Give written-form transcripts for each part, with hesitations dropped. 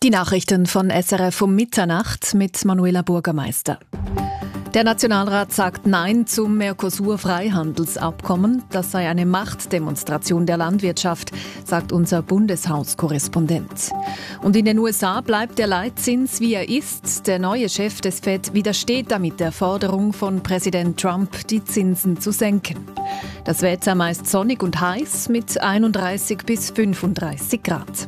Die Nachrichten von SRF um Mitternacht mit Manuela Burgermeister. Der Nationalrat sagt Nein zum Mercosur-Freihandelsabkommen. Das sei eine Machtdemonstration der Landwirtschaft, sagt unser Bundeshaus-Korrespondent. Und in den USA bleibt der Leitzins, wie er ist. Der neue Chef des FED widersteht damit der Forderung von Präsident Trump, die Zinsen zu senken. Das Wetter meist sonnig und heiß mit 31 bis 35 Grad.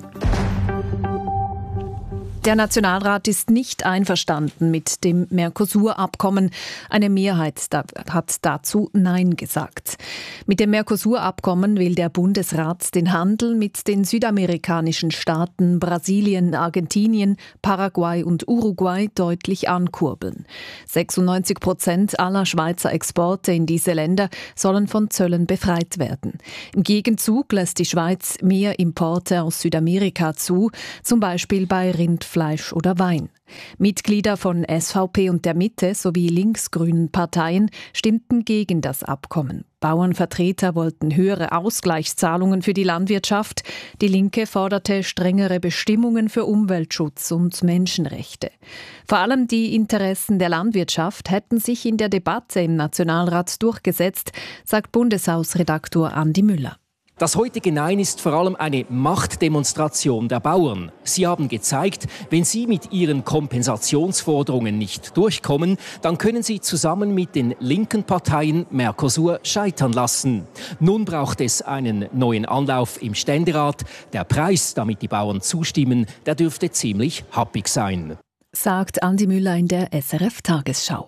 Der Nationalrat ist nicht einverstanden mit dem Mercosur-Abkommen. Eine Mehrheit hat dazu Nein gesagt. Mit dem Mercosur-Abkommen will der Bundesrat den Handel mit den südamerikanischen Staaten Brasilien, Argentinien, Paraguay und Uruguay deutlich ankurbeln. 96% aller Schweizer Exporte in diese Länder sollen von Zöllen befreit werden. Im Gegenzug lässt die Schweiz mehr Importe aus Südamerika zu, zum Beispiel bei Rindfleisch oder Wein. Mitglieder von SVP und der Mitte sowie linksgrünen Parteien stimmten gegen das Abkommen. Bauernvertreter wollten höhere Ausgleichszahlungen für die Landwirtschaft. Die Linke forderte strengere Bestimmungen für Umweltschutz und Menschenrechte. Vor allem die Interessen der Landwirtschaft hätten sich in der Debatte im Nationalrat durchgesetzt, sagt Bundeshausredaktor Andi Müller. Das heutige Nein ist vor allem eine Machtdemonstration der Bauern. Sie haben gezeigt, wenn sie mit ihren Kompensationsforderungen nicht durchkommen, dann können sie zusammen mit den linken Parteien Mercosur scheitern lassen. Nun braucht es einen neuen Anlauf im Ständerat. Der Preis, damit die Bauern zustimmen, der dürfte ziemlich happig sein, sagt Andi Müller in der SRF-Tagesschau.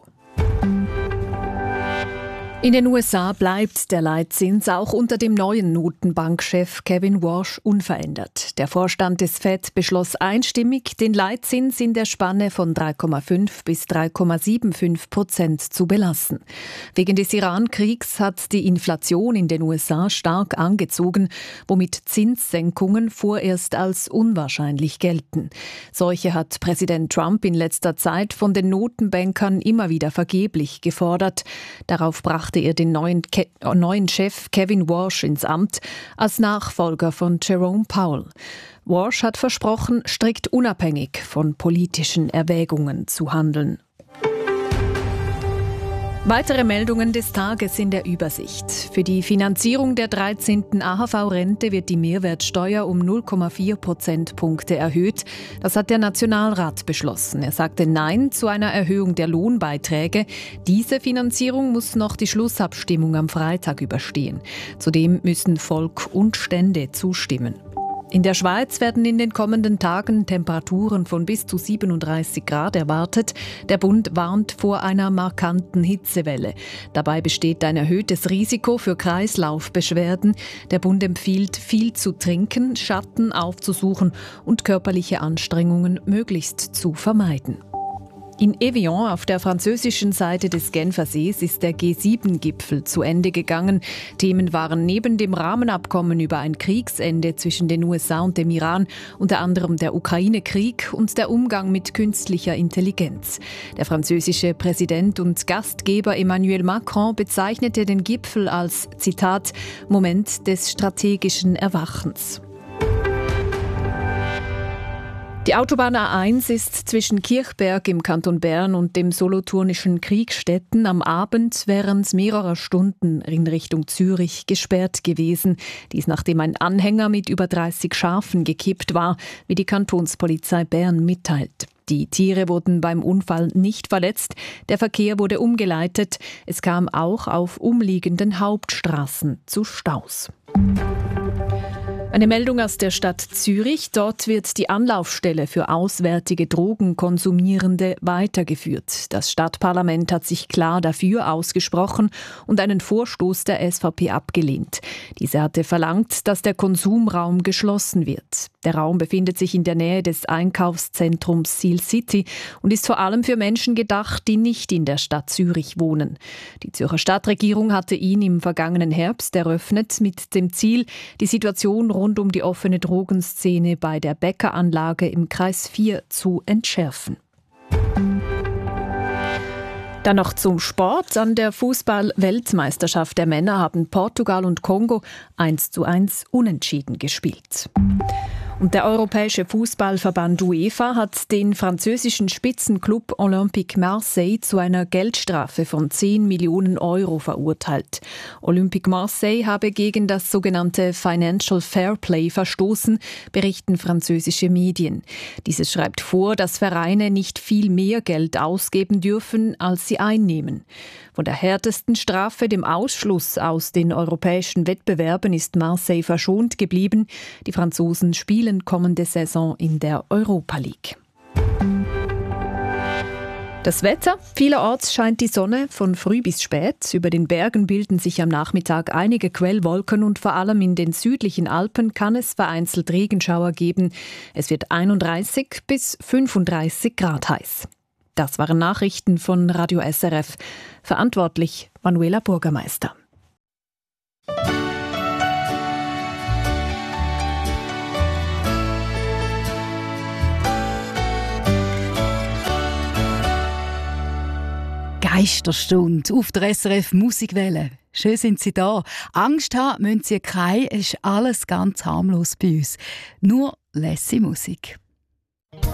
In den USA bleibt der Leitzins auch unter dem neuen Notenbankchef Kevin Warsh unverändert. Der Vorstand des FED beschloss einstimmig, den Leitzins in der Spanne von 3,5 bis 3,75% zu belassen. Wegen des Iran-Kriegs hat die Inflation in den USA stark angezogen, womit Zinssenkungen vorerst als unwahrscheinlich gelten. Solche hat Präsident Trump in letzter Zeit von den Notenbankern immer wieder vergeblich gefordert. Darauf brachte er den neuen Chef Kevin Warsh ins Amt als Nachfolger von Jerome Powell. Warsh hat versprochen, strikt unabhängig von politischen Erwägungen zu handeln. Weitere Meldungen des Tages in der Übersicht. Für die Finanzierung der 13. AHV-Rente wird die Mehrwertsteuer um 0,4 Prozentpunkte erhöht. Das hat der Nationalrat beschlossen. Er sagte Nein zu einer Erhöhung der Lohnbeiträge. Diese Finanzierung muss noch die Schlussabstimmung am Freitag überstehen. Zudem müssen Volk und Stände zustimmen. In der Schweiz werden in den kommenden Tagen Temperaturen von bis zu 37 Grad erwartet. Der Bund warnt vor einer markanten Hitzewelle. Dabei besteht ein erhöhtes Risiko für Kreislaufbeschwerden. Der Bund empfiehlt, viel zu trinken, Schatten aufzusuchen und körperliche Anstrengungen möglichst zu vermeiden. In Evian auf der französischen Seite des Genfersees ist der G7-Gipfel zu Ende gegangen. Themen waren neben dem Rahmenabkommen über ein Kriegsende zwischen den USA und dem Iran unter anderem der Ukraine-Krieg und der Umgang mit künstlicher Intelligenz. Der französische Präsident und Gastgeber Emmanuel Macron bezeichnete den Gipfel als, Zitat, Moment des strategischen Erwachens. Die Autobahn A1 ist zwischen Kirchberg im Kanton Bern und dem solothurnischen Kriegstetten am Abend während mehrerer Stunden in Richtung Zürich gesperrt gewesen. Dies nachdem ein Anhänger mit über 30 Schafen gekippt war, wie die Kantonspolizei Bern mitteilt. Die Tiere wurden beim Unfall nicht verletzt, der Verkehr wurde umgeleitet. Es kam auch auf umliegenden Hauptstraßen zu Staus. Eine Meldung aus der Stadt Zürich. Dort wird die Anlaufstelle für auswärtige Drogenkonsumierende weitergeführt. Das Stadtparlament hat sich klar dafür ausgesprochen und einen Vorstoß der SVP abgelehnt. Diese hatte verlangt, dass der Konsumraum geschlossen wird. Der Raum befindet sich in der Nähe des Einkaufszentrums Seal City und ist vor allem für Menschen gedacht, die nicht in der Stadt Zürich wohnen. Die Zürcher Stadtregierung hatte ihn im vergangenen Herbst eröffnet mit dem Ziel, die Situation rund um die offene Drogenszene bei der Bäckeranlage im Kreis 4 zu entschärfen. Dann noch zum Sport. An der Fußball-Weltmeisterschaft der Männer haben Portugal und Kongo 1:1 unentschieden gespielt. Und der Europäische Fußballverband UEFA hat den französischen Spitzenklub Olympique Marseille zu einer Geldstrafe von 10 Millionen Euro verurteilt. Olympique Marseille habe gegen das sogenannte Financial Fair Play verstoßen, berichten französische Medien. Dieses schreibt vor, dass Vereine nicht viel mehr Geld ausgeben dürfen, als sie einnehmen. Von der härtesten Strafe, dem Ausschluss aus den europäischen Wettbewerben, ist Marseille verschont geblieben. Die Franzosen spielen kommende Saison in der Europa League. Das Wetter. Vielerorts scheint die Sonne von früh bis spät. Über den Bergen bilden sich am Nachmittag einige Quellwolken und vor allem in den südlichen Alpen kann es vereinzelt Regenschauer geben. Es wird 31 bis 35 Grad heiß. Das waren Nachrichten von Radio SRF. Verantwortlich Manuela Bürgermeister. Geisterstunde auf der SRF Musikwelle. Schön sind Sie da. Angst haben müssen Sie keine, es ist alles ganz harmlos bei uns. Nur lässige Musik.